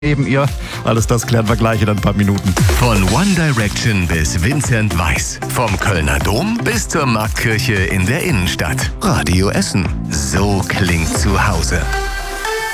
neben ihr. Alles das klären wir gleich in ein paar Minuten. Von One Direction bis Vincent Weiss. Vom Kölner Dom bis zur Marktkirche in der Innenstadt. Radio Essen. So klingt zu Hause.